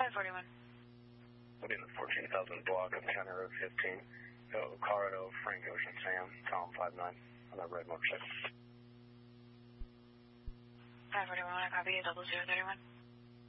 541. Put in the 14,000 block of County Road 15. Colorado, Frank Ocean, Sam, Tom 59 on that red motorcycle. 541, I copy you, 0031.